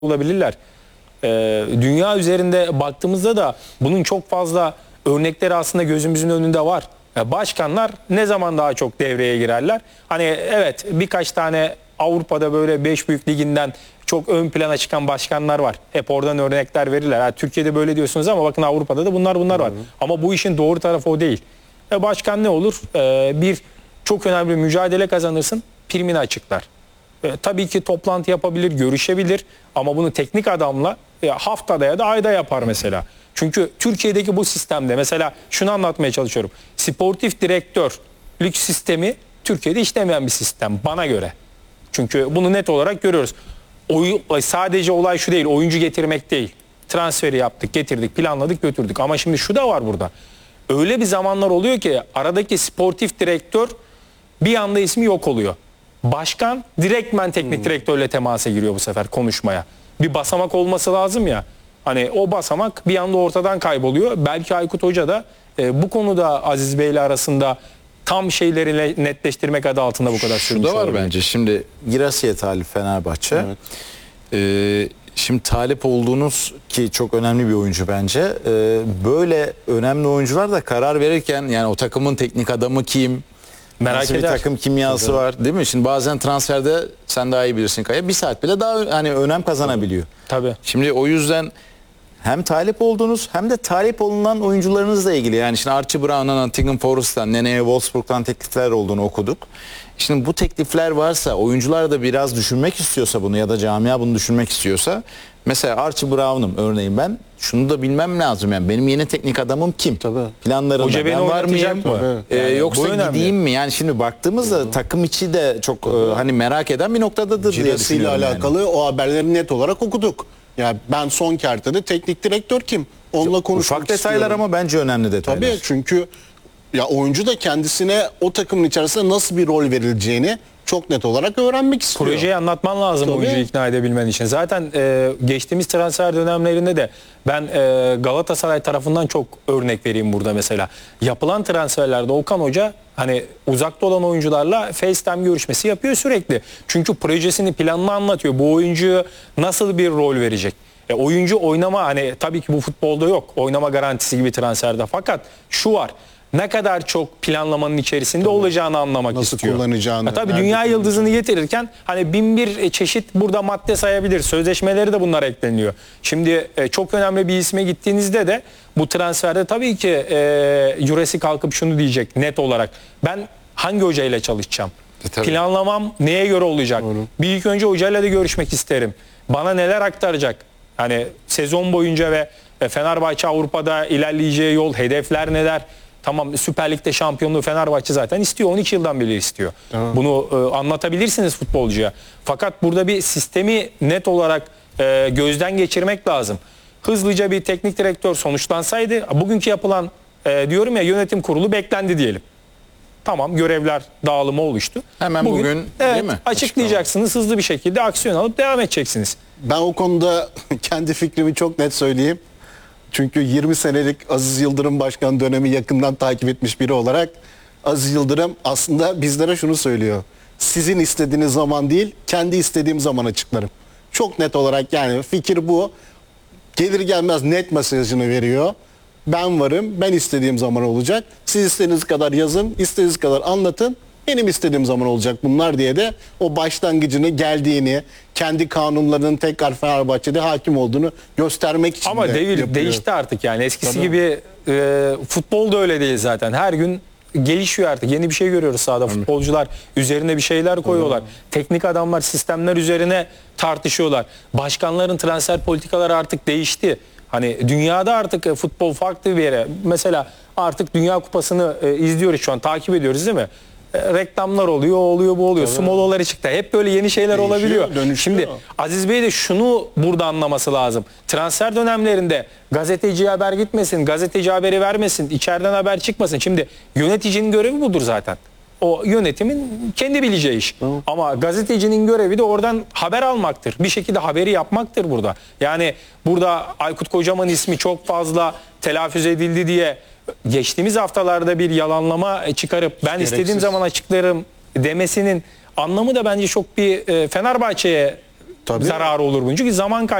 olabilirler. Dünya üzerinde baktığımızda da bunun çok fazla örnekleri aslında gözümüzün önünde var. Başkanlar ne zaman daha çok devreye girerler? Hani evet, birkaç tane Avrupa'da böyle 5 büyük liginden çok ön plana çıkan başkanlar var. Hep oradan örnekler verirler. Türkiye'de böyle diyorsunuz ama bakın Avrupa'da da bunlar var. Ama bu işin doğru tarafı o değil. Başkan ne olur? Bir çok önemli bir mücadele kazanırsın, primini açıklar. Tabii ki toplantı yapabilir, görüşebilir ama bunu teknik adamla haftada ya da ayda yapar mesela. Çünkü Türkiye'deki bu sistemde mesela şunu anlatmaya çalışıyorum. Sportif direktörlük sistemi Türkiye'de işlemeyen bir sistem bana göre. Çünkü bunu net olarak görüyoruz. Sadece olay şu değil, oyuncu getirmek değil. Transferi yaptık, getirdik, planladık, götürdük. Ama şimdi şu da var burada. Öyle bir zamanlar oluyor ki aradaki sportif direktör bir anda ismi yok oluyor. Başkan direktmen teknik direktörle temasa giriyor bu sefer konuşmaya. Bir basamak olması lazım ya. Hani o basamak bir anda ortadan kayboluyor. Belki Aykut Hoca da bu konuda Aziz Bey ile arasında tam şeyleri netleştirmek adı altında bu kadar sürmüş olabilir. Şu da var bence. Şimdi Girasya talip Fenerbahçe. Evet. Şimdi talip olduğunuz ki çok önemli bir oyuncu bence. Böyle önemli oyuncular da karar verirken yani o takımın teknik adamı kim? Merak Nasıl bir takım kimyası var değil mi? Şimdi bazen transferde sen daha iyi bilirsin Kaya. Bir saat bile daha hani önem kazanabiliyor. Tabii. Şimdi o yüzden hem talip olduğunuz hem de talip olunan oyuncularınızla ilgili. Yani şimdi Archie Brown'dan, Nottingham Forest'tan, Neneye Wolfsburg'dan teklifler olduğunu okuduk. Şimdi bu teklifler varsa, oyuncular da biraz düşünmek istiyorsa bunu ya da camia bunu düşünmek istiyorsa, mesela Archie Brown'um örneğin ben şunu da bilmem lazım yani benim yeni teknik adamım kim? Tabii. Planlarında Hoca beni ben var mıyım? mı? Yani Yoksa gideyim mi? Yani şimdi baktığımızda takım içi de çok hani merak eden bir noktadadır diye Cirası ile düşünüyorum alakalı yani. o haberleri net olarak okuduk. Yani ben son kertede teknik direktör kim? Onunla konuşmak Ufak detaylar istiyorum. ama bence önemli detaylar. Tabii çünkü ya oyuncu da kendisine o takımın içerisinde nasıl bir rol verileceğini çok net olarak öğrenmek istiyor. Projeyi anlatman lazım Tabii. oyuncuyu ikna edebilmen için. Zaten geçtiğimiz transfer dönemlerinde de ben Galatasaray tarafından çok örnek vereyim burada mesela. Yapılan transferlerde Okan Hoca hani uzakta olan oyuncularla FaceTime görüşmesi yapıyor sürekli. Çünkü projesini, planını anlatıyor. Bu oyuncuya nasıl bir rol verecek? Oyuncu oynama hani tabii ki bu futbolda yok. Oynama garantisi gibi transferde. Fakat şu var. Ne kadar çok planlamanın içerisinde olacağını anlamak Nasıl istiyor. kullanacağını, Tabii nerede dünya yıldızını getirirken hani bin bir çeşit burada madde sayabilir. Sözleşmeleri de bunlar ekleniyor. Şimdi çok önemli bir isme gittiğinizde de bu transferde tabii ki Juresi kalkıp şunu diyecek net olarak. Ben hangi hocayla çalışacağım? Planlamam neye göre olacak? Doğru. Bir ilk önce hocayla da görüşmek isterim. Bana neler aktaracak? Hani sezon boyunca ve Fenerbahçe Avrupa'da ilerleyeceği yol, hedefler neler? Tamam, Süper Lig'de şampiyonluğu Fenerbahçe zaten istiyor. 12 yıldan beri istiyor. Tamam. Bunu anlatabilirsiniz futbolcuya. Fakat burada bir sistemi net olarak gözden geçirmek lazım. Hızlıca bir teknik direktör sonuçlansaydı, bugünkü yapılan diyorum ya yönetim kurulu beklendi diyelim. Tamam, görevler dağılımı oluştu. Hemen bugün değil mi? Açıklayacaksınız, hızlı bir şekilde aksiyon alıp devam edeceksiniz. Ben o konuda kendi fikrimi çok net söyleyeyim. Çünkü 20 senelik Aziz Yıldırım başkan dönemi yakından takip etmiş biri olarak Aziz Yıldırım aslında bizlere şunu söylüyor. Sizin istediğiniz zaman değil, kendi istediğim zaman açıklarım. Çok net olarak yani fikir bu. Gelir gelmez net mesajını veriyor. Ben varım, ben istediğim zaman olacak. Siz istediğiniz kadar yazın, istediğiniz kadar anlatın. Benim istediğim zaman olacak bunlar diye de o başlangıcını, geldiğini, kendi kanunlarının tekrar Fenerbahçe'de hakim olduğunu göstermek için ama de devir yapıyor. değişti artık yani. Eskisi Tabii. gibi futbol da öyle değil zaten. Her gün gelişiyor artık. Yeni bir şey görüyoruz sahada. Futbolcular üzerine bir şeyler koyuyorlar. Teknik adamlar sistemler üzerine tartışıyorlar. Başkanların transfer politikaları artık değişti. Hani dünyada artık futbol farklı bir yere. Mesela artık Dünya Kupası'nı izliyoruz şu an. Takip ediyoruz değil mi? Reklamlar oluyor, bu oluyor. Su molaları çıktı. Hep böyle yeni şeyler Değişiyor, olabiliyor. dönüşüyor. Şimdi Aziz Bey de şunu burada anlaması lazım. Transfer dönemlerinde gazeteciye haber gitmesin, gazeteci haberi vermesin, içeriden haber çıkmasın. Şimdi yöneticinin görevi budur zaten. O yönetimin kendi bileceği iş. Ama gazetecinin görevi de oradan haber almaktır. Bir şekilde haberi yapmaktır burada. Yani burada Aykut Kocaman ismi çok fazla telaffuz edildi diye geçtiğimiz haftalarda bir yalanlama çıkarıp ben istediğim zaman açıklarım demesinin anlamı da bence çok bir Fenerbahçe'ye Tabii. zararı olur bunun. Çünkü zaman